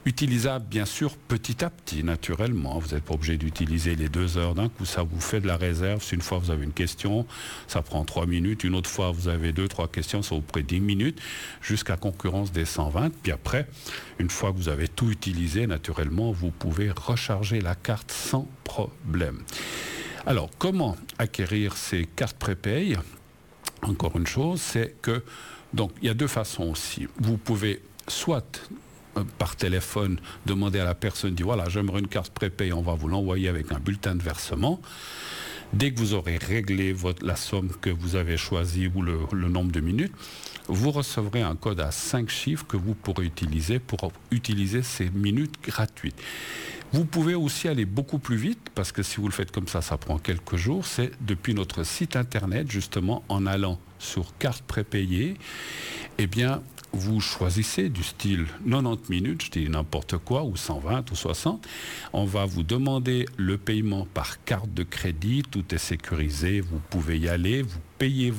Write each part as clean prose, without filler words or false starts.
Utilisable, bien sûr, petit à petit, naturellement. Vous n'êtes pas obligé d'utiliser les 2 heures d'un coup. Ça vous fait de la réserve. Si une fois vous avez une question, ça prend 3 minutes. Une autre fois, vous avez 2-3 questions, ça vous prend 10 minutes, jusqu'à concurrence des 120. Puis après, une fois que vous avez tout utilisé, naturellement, vous pouvez recharger la carte sans problème. Alors, comment acquérir ces cartes prépay? Encore une chose, c'est que, donc, il y a 2 façons aussi. Vous pouvez soit par téléphone, demander à la personne, dire voilà, j'aimerais une carte prépay, on va vous l'envoyer avec un bulletin de versement. Dès que vous aurez réglé la somme que vous avez choisie ou le nombre de minutes, vous recevrez un code à 5 chiffres que vous pourrez utiliser pour utiliser ces minutes gratuites. Vous pouvez aussi aller beaucoup plus vite, parce que si vous le faites comme ça prend quelques jours. C'est depuis notre site internet, justement, en allant sur carte prépayée, eh bien, vous choisissez du style 90 minutes, je dis n'importe quoi, ou 120 ou 60. On va vous demander le paiement par carte de crédit, tout est sécurisé, vous pouvez y aller, vous payez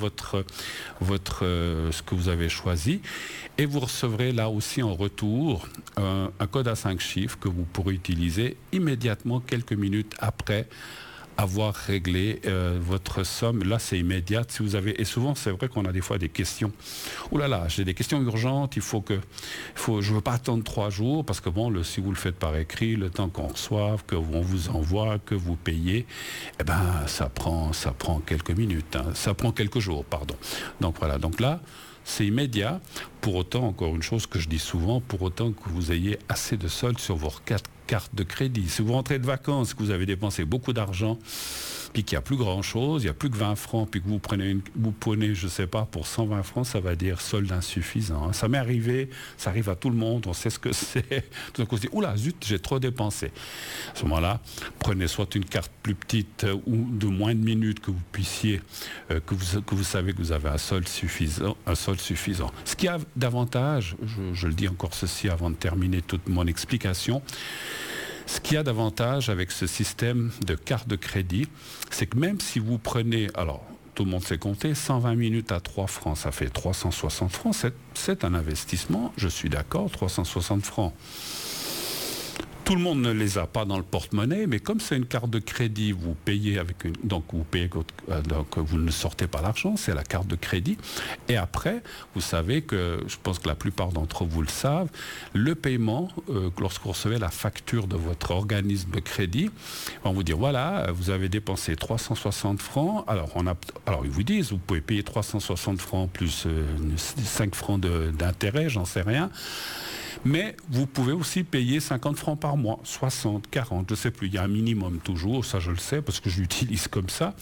ce que vous avez choisi et vous recevrez là aussi en retour un code à 5 chiffres que vous pourrez utiliser immédiatement quelques minutes après avoir réglé votre somme. Là, c'est immédiat. Si vous avez, et souvent, c'est vrai qu'on a des fois des questions. Ouh là là, j'ai des questions urgentes. Je veux pas attendre 3 jours parce que bon, si vous le faites par écrit, le temps qu'on reçoive, qu'on vous envoie, que vous payez, eh ben, ça prend quelques minutes. Hein. Ça prend quelques jours, pardon. Donc voilà. Donc là, c'est immédiat. Pour autant, encore une chose que je dis souvent, pour autant que vous ayez assez de solde sur vos cartes de crédit. Si vous rentrez de vacances, que vous avez dépensé beaucoup d'argent, puis qu'il n'y a plus grand-chose, il n'y a plus que 20 francs, puis que vous prenez, je ne sais pas, pour 120 francs, ça va dire solde insuffisant. Ça m'est arrivé, ça arrive à tout le monde, on sait ce que c'est. Tout d'un coup, on se dit, oula, zut, j'ai trop dépensé. À ce moment-là, prenez soit une carte plus petite ou de moins de minutes que vous puissiez, que vous savez que vous avez un solde suffisant. Ce qui a d'avantage, je le dis encore ceci avant de terminer toute mon explication, ce qu'il y a d'avantage avec ce système de carte de crédit, c'est que même si vous prenez, alors tout le monde sait compter, 120 minutes à 3 francs, ça fait 360 francs, c'est un investissement, je suis d'accord, 360 francs. Tout le monde ne les a pas dans le porte-monnaie, mais comme c'est une carte de crédit, vous payez donc vous ne sortez pas l'argent, c'est la carte de crédit. Et après, vous savez que, je pense que la plupart d'entre vous le savent, le paiement, lorsque vous recevez la facture de votre organisme de crédit, on va vous dire voilà, vous avez dépensé 360 francs. Alors ils vous disent, vous pouvez payer 360 francs plus 5 francs d'intérêt, j'en sais rien. Mais vous pouvez aussi payer 50 francs par mois, 60, 40, je ne sais plus. Il y a un minimum toujours, ça je le sais parce que je l'utilise comme ça.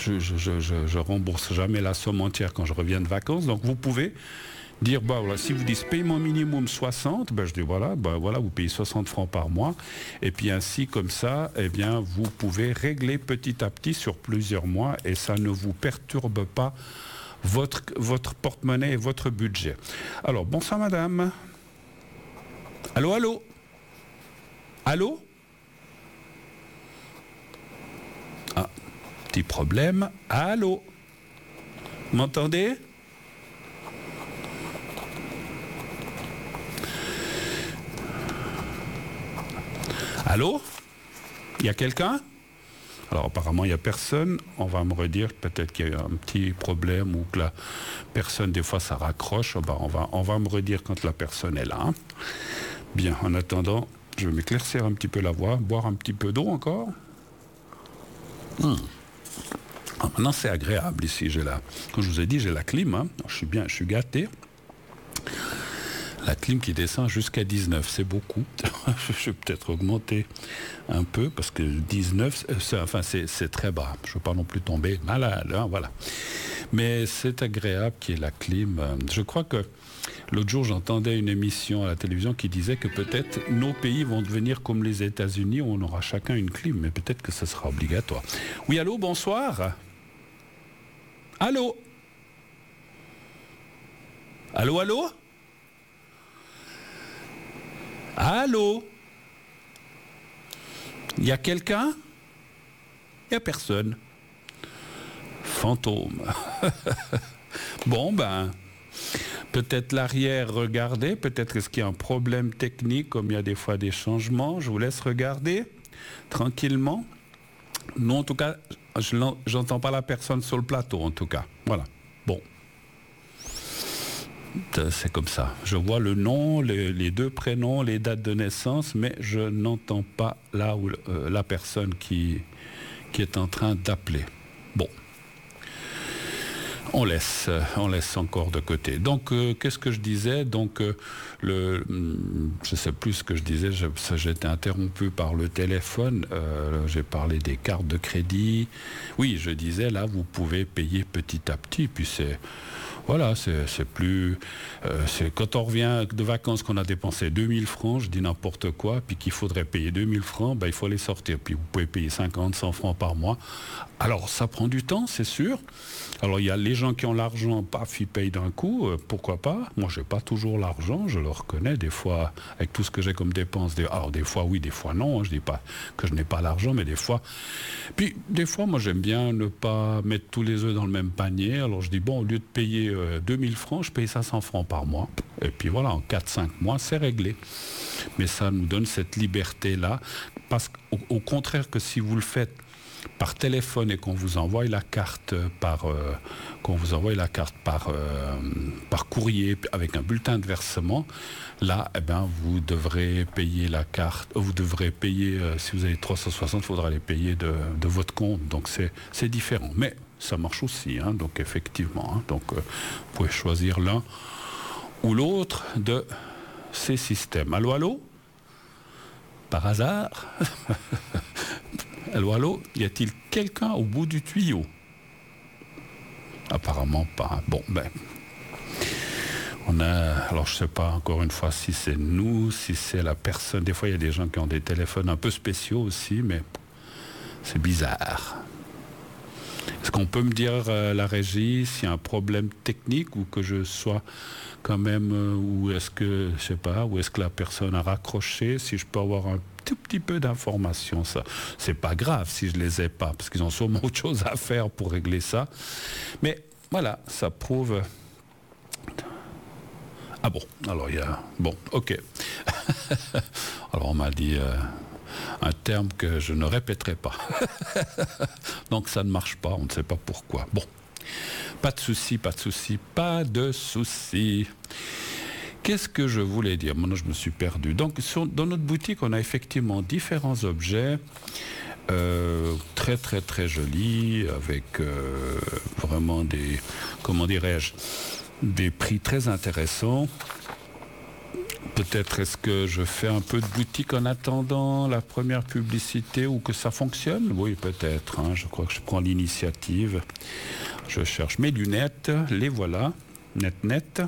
Je rembourse jamais la somme entière quand je reviens de vacances. Donc vous pouvez dire, voilà, si vous dites paiement minimum 60, je dis voilà, vous payez 60 francs par mois. Et puis ainsi, comme ça, eh bien, vous pouvez régler petit à petit sur plusieurs mois et ça ne vous perturbe pas votre porte-monnaie et votre budget. Alors, bonsoir madame. Allô, allô? Allô? Ah, petit problème. Allô? Vous m'entendez? Allô? Il y a quelqu'un? Alors apparemment il n'y a personne, on va me redire peut-être qu'il y a eu un petit problème ou que la personne des fois ça raccroche, on va me redire quand la personne est là. Hein. Bien, en attendant, je vais m'éclaircir un petit peu la voix, boire un petit peu d'eau encore. Ah, maintenant c'est agréable ici, comme je vous ai dit, j'ai la clim, hein. Je suis gâté. La clim qui descend jusqu'à 19, c'est beaucoup. Je vais peut-être augmenter un peu parce que 19, c'est très bas. Je ne veux pas non plus tomber malade, hein, voilà. Mais c'est agréable qu'il y ait la clim. Je crois que l'autre jour, j'entendais une émission à la télévision qui disait que peut-être nos pays vont devenir comme les États-Unis où on aura chacun une clim, mais peut-être que ce sera obligatoire. Oui, allô, bonsoir. Allô? Allô, allô? Allô? Il y a quelqu'un? Il n'y a personne. Fantôme. Bon, Peut-être l'arrière, regardez. Peut-être est-ce qu'il y a un problème technique, comme il y a des fois des changements. Je vous laisse regarder tranquillement. Non, en tout cas, j'entends pas la personne sur le plateau, en tout cas. Voilà. Bon. C'est comme ça. Je vois le nom, les deux prénoms, les dates de naissance, mais je n'entends pas là où la personne qui est en train d'appeler. Bon. On laisse encore de côté. Donc, qu'est-ce que je disais? Donc, je ne sais plus ce que je disais. J'ai été interrompu par le téléphone. J'ai parlé des cartes de crédit. Oui, je disais, là, vous pouvez payer petit à petit. Puis voilà, c'est plus... c'est quand on revient de vacances qu'on a dépensé 2000 francs, je dis n'importe quoi, puis qu'il faudrait payer 2000 francs, ben, il faut les sortir. Puis vous pouvez payer 50, 100 francs par mois. Alors, ça prend du temps, c'est sûr. Alors, il y a les gens qui ont l'argent, paf, ils payent d'un coup, pourquoi pas? Moi, je n'ai pas toujours l'argent, je le reconnais, des fois, avec tout ce que j'ai comme dépenses. Alors, des fois, oui, des fois, non. Je ne dis pas que je n'ai pas l'argent, mais des fois... Puis, des fois, moi, j'aime bien ne pas mettre tous les œufs dans le même panier. Alors, je dis, bon, au lieu de payer 2000 francs, je paye 500 francs par mois. Et puis, voilà, en 4-5 mois, c'est réglé. Mais ça nous donne cette liberté-là. Parce qu'au contraire que si vous le faites par téléphone et qu'on vous envoie la carte par courrier avec un bulletin de versement, là, eh ben, vous devrez payer la carte. Vous devrez payer, si vous avez 360, il faudra les payer de votre compte. Donc c'est différent. Mais ça marche aussi, hein, donc effectivement. Hein, donc vous pouvez choisir l'un ou l'autre de ces systèmes. Allô, allô? Par hasard? Allô, allô? Y a-t-il quelqu'un au bout du tuyau? Apparemment pas. Bon, ben... alors je ne sais pas encore une fois si c'est nous, si c'est la personne. Des fois, il y a des gens qui ont des téléphones un peu spéciaux aussi, mais c'est bizarre. Est-ce qu'on peut me dire, la régie, s'il y a un problème technique ou que je sois quand même, ou est-ce que, je sais pas, ou est-ce que la personne a raccroché, si je peux avoir un tout petit peu d'informations, ça. C'est pas grave si je les ai pas, parce qu'ils ont sûrement autre chose à faire pour régler ça. Mais voilà, ça prouve... Ah bon, alors il y a... Bon, ok. Alors on m'a dit un terme que je ne répéterai pas. Donc ça ne marche pas, on ne sait pas pourquoi. Bon, pas de souci, pas de souci, pas de souci. Qu'est-ce que je voulais dire? Maintenant, je me suis perdu. Donc, dans notre boutique, on a effectivement différents objets très, très, très jolis, avec vraiment des, comment dirais-je, des prix très intéressants. Peut-être est-ce que je fais un peu de boutique en attendant la première publicité ou que ça fonctionne? Oui, peut-être. Hein, je crois que je prends l'initiative. Je cherche mes lunettes. Les voilà. Net.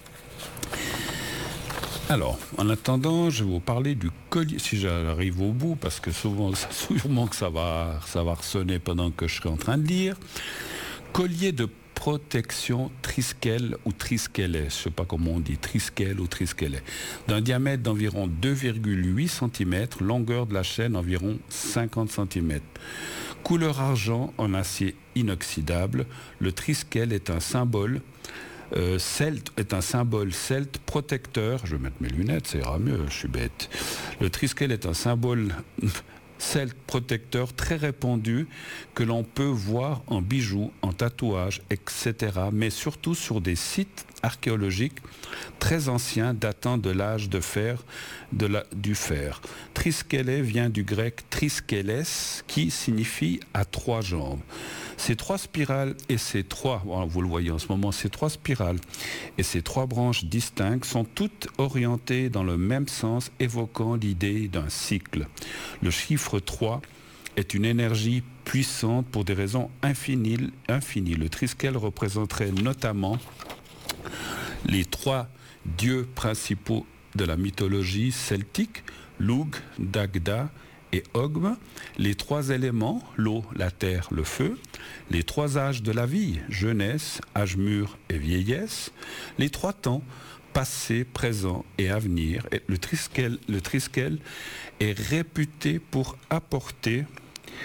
Alors, en attendant, je vais vous parler du collier, si j'arrive au bout, parce que sûrement que ça va ressonner pendant que je serai en train de lire. Collier de protection Triskel ou Triskelet, je ne sais pas comment on dit, Triskel ou Triskelet, d'un diamètre d'environ 2,8 cm, longueur de la chaîne environ 50 cm. Couleur argent en acier inoxydable, le Triskel est un symbole celte protecteur. Je vais mettre mes lunettes, ça ira mieux, je suis bête. Le Triskel est un symbole celte protecteur très répandu que l'on peut voir en bijoux, en tatouages, etc. Mais surtout sur des sites archéologiques très anciens datant de l'âge de fer, du fer. Triskelet vient du grec triskeles qui signifie à trois jambes. Ces trois spirales et ces trois, vous le voyez en ce moment, ces trois spirales et ces trois branches distinctes sont toutes orientées dans le même sens, évoquant l'idée d'un cycle. Le chiffre 3 est une énergie puissante pour des raisons infinies. Le Triskel représenterait notamment les trois dieux principaux de la mythologie celtique, Lugh, Dagda et Ogm, les trois éléments, l'eau, la terre, le feu, les trois âges de la vie, jeunesse, âge mûr et vieillesse, les trois temps, passé, présent et avenir. Et le Triskel est réputé pour apporter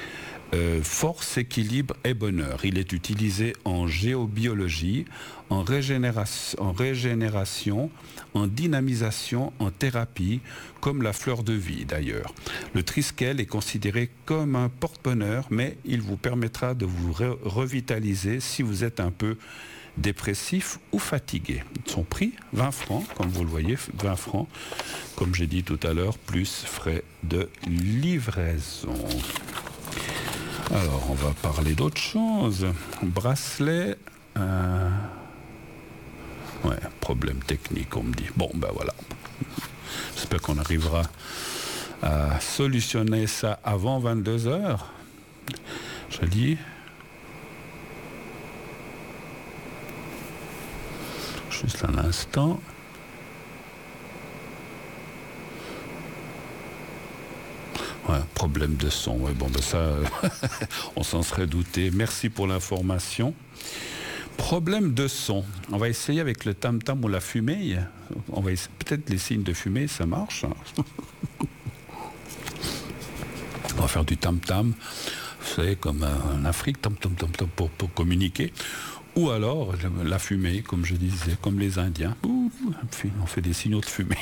Force, équilibre et bonheur. Il est utilisé en géobiologie, en régénération, en dynamisation, en thérapie, comme la fleur de vie d'ailleurs. Le triskel est considéré comme un porte-bonheur, mais il vous permettra de vous revitaliser si vous êtes un peu dépressif ou fatigué. Son prix, 20 francs, comme vous le voyez, 20 francs, comme j'ai dit tout à l'heure, plus frais de livraison. Alors, on va parler d'autre chose. Bracelet. Ouais, problème technique, on me dit. Bon, ben voilà. J'espère qu'on arrivera à solutionner ça avant 22 heures. Je dis. Juste un instant. Ouais, problème de son. Ouais, bon, ben ça, on s'en serait douté. Merci pour l'information. Problème de son. On va essayer avec le tam-tam ou la fumée. On va peut-être les signes de fumée, ça marche. On va faire du tam-tam. Vous savez, comme en Afrique, tam-tam-tam pour communiquer. Ou alors la fumée, comme je disais, comme les Indiens. On fait des signaux de fumée.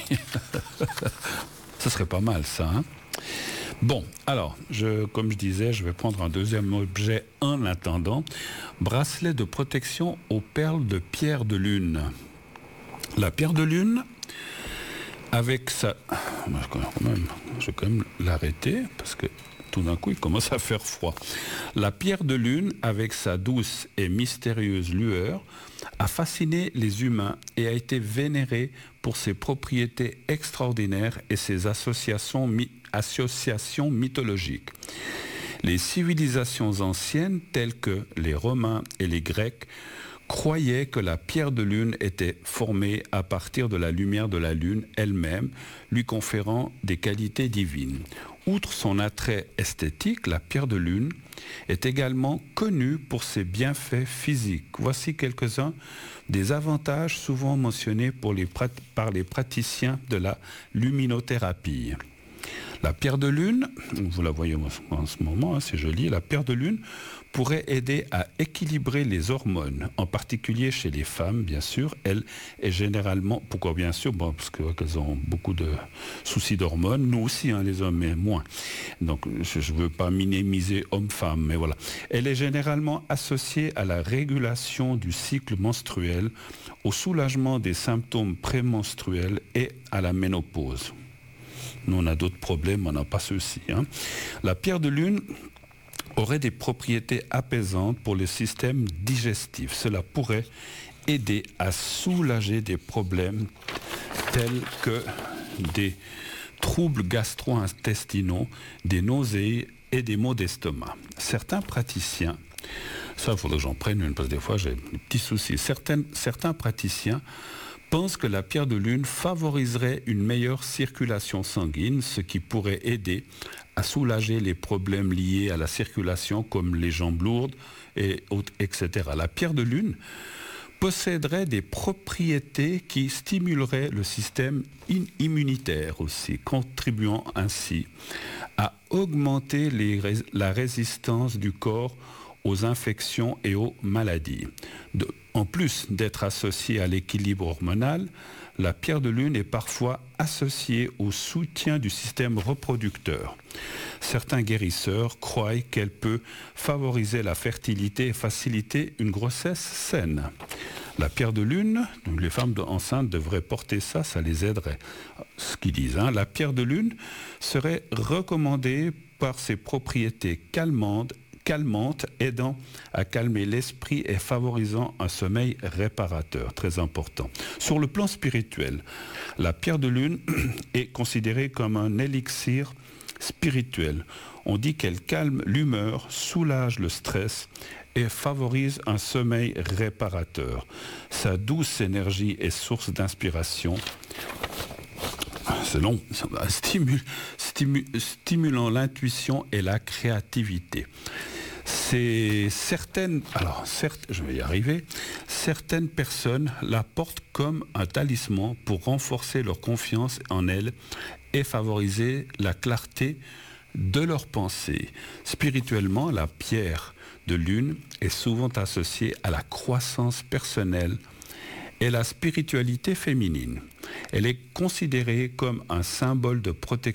Ça serait pas mal, ça. Hein? Bon, alors, comme je disais, je vais prendre un deuxième objet en attendant. Bracelet de protection aux perles de pierre de lune. La pierre de lune, avec sa... Je vais quand même l'arrêter, parce que tout d'un coup, il commence à faire froid. La pierre de lune, avec sa douce et mystérieuse lueur, a fasciné les humains et a été vénérée pour ses propriétés extraordinaires et ses associations mythologiques. Les civilisations anciennes, telles que les Romains et les Grecs, croyaient que la pierre de lune était formée à partir de la lumière de la lune elle-même, lui conférant des qualités divines. Outre son attrait esthétique, la pierre de lune est également connue pour ses bienfaits physiques. Voici quelques-uns des avantages souvent mentionnés par les praticiens de la luminothérapie. La pierre de lune, vous la voyez en ce moment, hein, c'est joli, la pierre de lune pourrait aider à équilibrer les hormones, en particulier chez les femmes, bien sûr. Elle est généralement, pourquoi bien sûr, bon, parce qu'elles ont beaucoup de soucis d'hormones, nous aussi, hein, les hommes, mais moins. Donc je ne veux pas minimiser homme-femme, mais voilà. Elle est généralement associée à la régulation du cycle menstruel, au soulagement des symptômes prémenstruels et à la ménopause. Nous, on a d'autres problèmes, on n'a pas ceux-ci. Hein. La pierre de lune aurait des propriétés apaisantes pour le système digestif. Cela pourrait aider à soulager des problèmes tels que des troubles gastro-intestinaux, des nausées et des maux d'estomac. Certains praticiens, ça il faudrait que j'en prenne une parce que des fois j'ai des petits soucis, certains praticiens pense que la pierre de lune favoriserait une meilleure circulation sanguine, ce qui pourrait aider à soulager les problèmes liés à la circulation comme les jambes lourdes, et autres, etc. La pierre de lune posséderait des propriétés qui stimuleraient le système immunitaire aussi, contribuant ainsi à augmenter la résistance du corps aux infections et aux maladies. En plus d'être associée à l'équilibre hormonal, la pierre de lune est parfois associée au soutien du système reproducteur. Certains guérisseurs croient qu'elle peut favoriser la fertilité et faciliter une grossesse saine. La pierre de lune, donc les femmes enceintes devraient porter ça, ça les aiderait. Ce qu'ils disent, hein, la pierre de lune serait recommandée par ses propriétés calmantes, aidant à calmer l'esprit et favorisant un sommeil réparateur, très important. Sur le plan spirituel, la pierre de lune est considérée comme un élixir spirituel. On dit qu'elle calme l'humeur, soulage le stress et favorise un sommeil réparateur. Sa douce énergie est source d'inspiration. C'est long, stimulant l'intuition et la créativité. Certaines personnes la portent comme un talisman pour renforcer leur confiance en elles et favoriser la clarté de leurs pensées. Spirituellement, la pierre de lune est souvent associée à la croissance personnelle et la spiritualité féminine. Elle est considérée comme un symbole de protection